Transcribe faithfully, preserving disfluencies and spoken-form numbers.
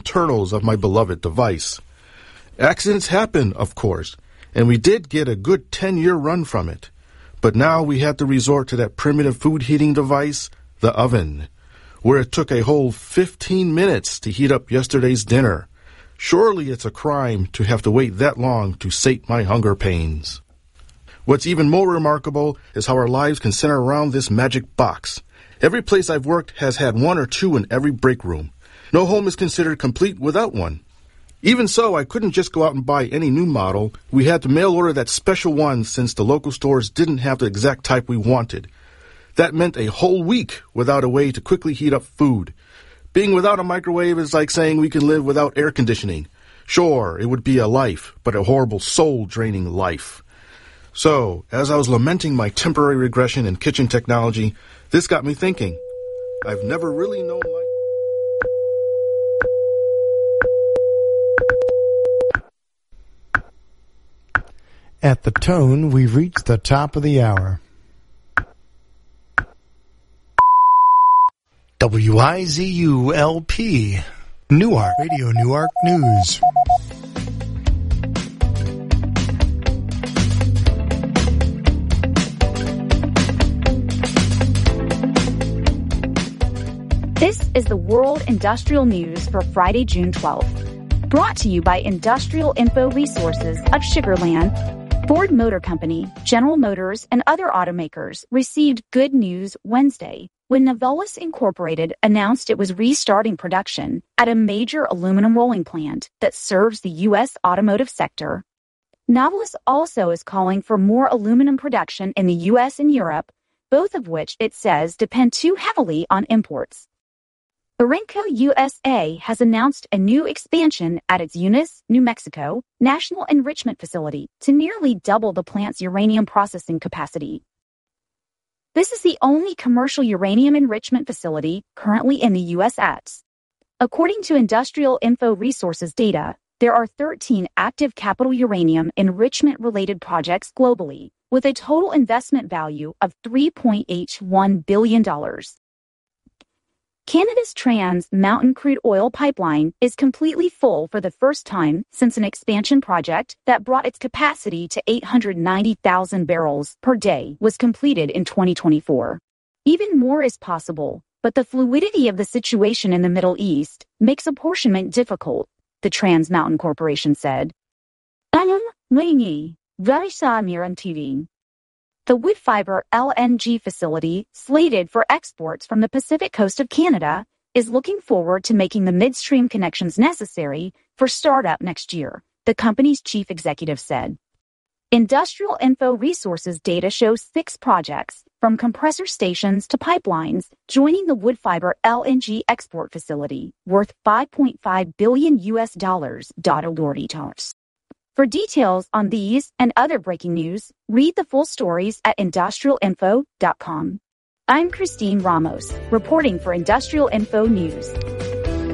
internals of my beloved device. Accidents happen, of course, and we did get a good ten-year run from it. But now we had to resort to that primitive food heating device, the oven, where it took a whole fifteen minutes to heat up yesterday's dinner. Surely it's a crime to have to wait that long to sate my hunger pains. What's even more remarkable is how our lives can center around this magic box. Every place I've worked has had one or two in every break room. No home is considered complete without one. Even so, I couldn't just go out and buy any new model. We had to mail order that special one since the local stores didn't have the exact type we wanted. That meant a whole week without a way to quickly heat up food. Being without a microwave is like saying we can live without air conditioning. Sure, it would be a life, but a horrible soul-draining life. So, as I was lamenting my temporary regression in kitchen technology, this got me thinking. I've never really known life. At the tone, we've reached the top of the hour. W I Z U L P, Newark, Radio Newark News. This is the World Industrial News for Friday, June twelfth. Brought to you by Industrial Info Resources of Sugar Land. Ford Motor Company, General Motors, and other automakers received good news Wednesday when Novelis Incorporated announced it was restarting production at a major aluminum rolling plant that serves the U S automotive sector. Novelis also is calling for more aluminum production in the U S and Europe, both of which it says depend too heavily on imports. Aramco U S A has announced a new expansion at its Eunice, New Mexico, National Enrichment Facility to nearly double the plant's uranium processing capacity. This is the only commercial uranium enrichment facility currently in the U S According to Industrial Info Resources data, there are thirteen active capital uranium enrichment-related projects globally, with a total investment value of three point eight one billion dollars. Canada's Trans Mountain crude oil pipeline is completely full for the first time since an expansion project that brought its capacity to eight hundred ninety thousand barrels per day was completed in twenty twenty-four. Even more is possible, but the fluidity of the situation in the Middle East makes apportionment difficult, the Trans Mountain Corporation said. I am Lainey, Varisamir on T V. The Woodfibre L N G facility, slated for exports from the Pacific coast of Canada, is looking forward to making the midstream connections necessary for startup next year, the company's chief executive said. Industrial Info Resources data shows six projects, from compressor stations to pipelines, joining the Woodfibre L N G export facility, worth five point five billion U S dollars. For details on these and other breaking news, read the full stories at industrial info dot com. I'm Christine Ramos, reporting for Industrial Info News.